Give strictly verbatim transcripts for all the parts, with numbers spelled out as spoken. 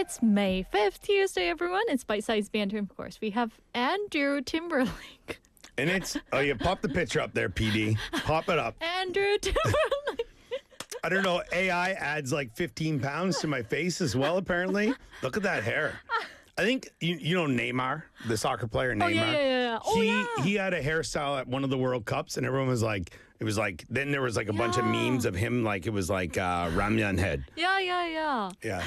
It's May fifth, Tuesday, everyone. It's Bite-Sized Banter, of course. We have Andrew Timberlake. And it's, oh, you pop the picture up there, P D. Pop it up. Andrew Timberlake. I don't know, A I adds like fifteen pounds to my face as well, apparently. Look at that hair. I think, you, you know Neymar, the soccer player, Neymar? Oh, yeah, yeah, yeah. Oh, he, yeah. he had a hairstyle at one of the World Cups, and everyone was like, it was like, then there was like a bunch of Yeah. memes of him, like it was like uh, Ramyeon head. Yeah, yeah, yeah. Yeah.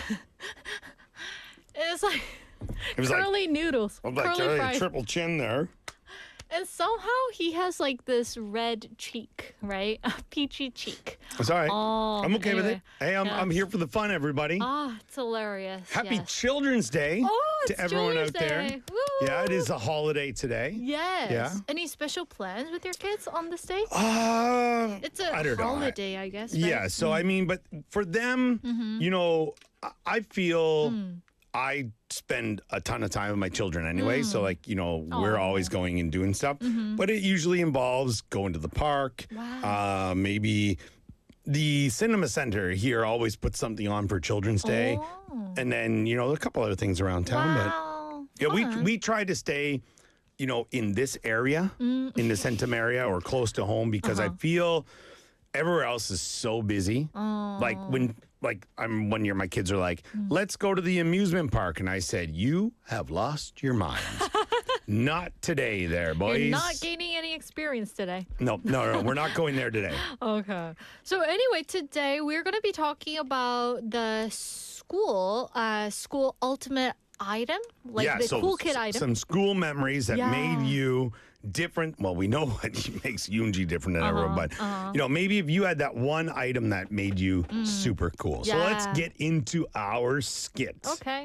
It's like It was like, curly noodles, I'm like, curly "Hey, fries. triple chin there. And somehow he has like this red cheek, right? A peachy cheek. It's all right. Oh, I'm okay with it. anyway. Hey, I'm, I'm Yes. here for the fun, everybody. Ah, it's hilarious. Happy yes. Children's Day Oh, to it's everyone out there. Tuesday. Woo! Yeah, it is a holiday today. Yes. Yeah. Any special plans with your kids on this day? Uh, It's a I don't know. holiday, I guess. Right? Yeah, so I mean, but for them, Mm-hmm. you know, I- I feel Mm. I spend a ton of time with my children anyway. Mm. So, like, you know, we're always going and doing stuff, Mm-hmm. but it usually involves going to the park. Wow. Uh, maybe the cinema center here always puts something on for Children's Day. Oh. And then, you know, a couple other things around town. But Wow. yeah, we, Fun. we try to stay, you know, in this area, Mm. in the Centum area or close to home because I Uh-huh. feel everywhere else is so busy. Like when, like I'm one year, my kids are like, Mm. "Let's go to the amusement park," and I said, "You have lost your mind. Not today, there, boys. You're not gaining any experience today. no, no, no, we're not going there today." Okay. So anyway, today we're going to be talking about the school, uh, school ultimate item, like yeah, the so cool kid s- item. some school memories that Yeah. made you different. Well, we know what makes Yoonji different than everyone, Uh-huh, but you know, maybe if you had that one item that made you super cool. So let's Mm. Yeah. get into our skit. Okay.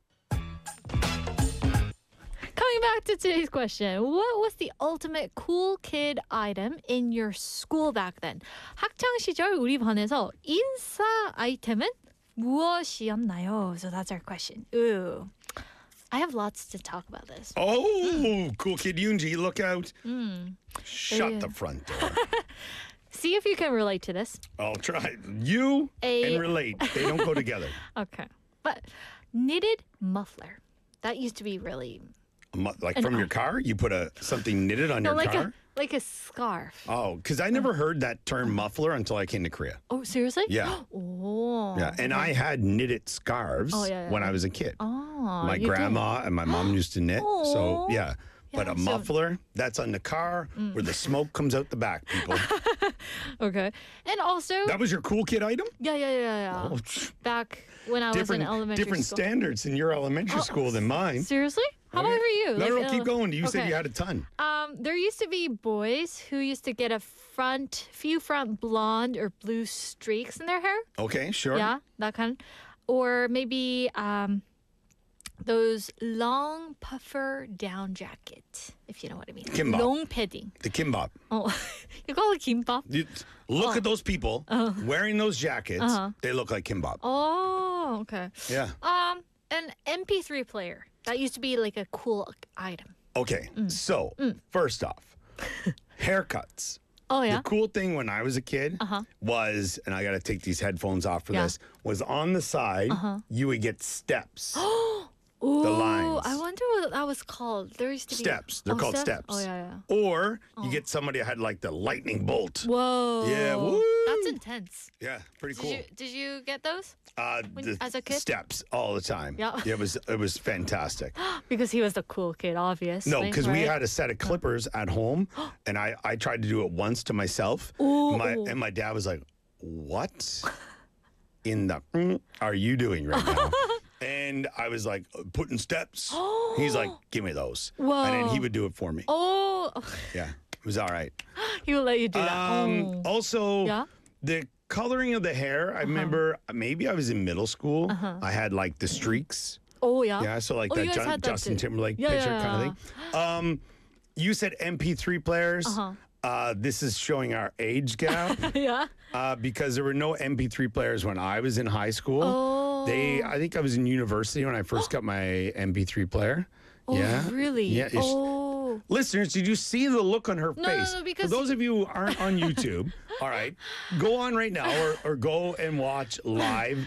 Coming back to today's question, what was the ultimate cool kid item in your school back then? 학창 시절 우리 반에서 인싸 아이템은 무엇이었나요? So that's our question. Ooh. I have lots to talk about this. Oh, cool kid Yoonji, look out. Shut Yeah. the front door. See if you can relate to this. I'll try. You A- and relate. They don't go together. Okay. But knitted muffler. That used to be really A mu- Like An from your i- car, you put a something knitted on no your like car. a like a scarf. Oh, because I never heard that term muffler until I came to Korea. Oh, seriously? Yeah. Oh. Yeah, and I had knitted scarves Oh, yeah, when yeah. I was a kid. Oh, My you did. grandma and my mom used to knit. So, Aw. yeah. But Yeah, a so- Mm. muffler, that's on the car where the smoke comes out the back, people. Okay. And also, That was your cool kid item? yeah, yeah, yeah, yeah. Oh, pff, Back when I was in different elementary different school. standards in your elementary school than mine. Seriously? How about Okay. for you? No, Like, no, no, uh, keep going. You said okay. you had a ton. Um, there used to be boys who used to get a front, few front blonde or blue streaks in their hair. Okay, sure. Yeah, that kind. Or maybe um, those long puffer down jacket, if you know what I mean. Kimbap. Long padding. The kimbap. Oh, you call it kimbap? You, look at those people wearing those jackets. Uh-huh. They look like kimbap. Oh, okay. Yeah. Um, an M P three player. That used to be like a cool item. Okay, Mm. so first off, haircuts. Oh yeah. The cool thing when I was a kid Uh-huh. was, and I got to take these headphones off for Yeah. this, was on the side, Uh-huh. you would get steps. Ooh, lines. I wonder what that was called. There used to be Steps. They're Oh, called steps. Oh yeah, yeah. Or you get somebody that had like the lightning bolt. Whoa. Yeah, woo. That's intense. Yeah, pretty Did cool. you did you get those? uh, when- the as a kid? steps all the time. Yeah. It was it was fantastic. Because he was the cool kid, obviously. No, because we right? had a set of clippers at home, and I, I tried to do it once to myself. Ooh. My, and my dad was like, "What in the mm are you doing right now?" And I was like, "Putting steps." He's like, "Give me those," and then he Whoa. would do it for me. Oh, Yeah, it was all right. he will let you do that. Um, oh. Also, Yeah? the coloring of the hair. I remember maybe I was in middle school. I had like the streaks. Oh yeah. Yeah, so like Oh, you that guys Ju- had that Justin too. Timberlake Yeah, picture yeah, kind of thing. Um, you said M P three players. Uh-huh. Uh, this is showing our age gap Yeah. uh, because there were no M P three players when I was in high school. Oh. They, I think I was in university when I first got my M P three player. Oh, yeah, really? Yeah. it's- Oh. Listeners, did you see the look on her No, no, face? no, because- For those of you who aren't on YouTube, all right, go on right now or, or go and watch live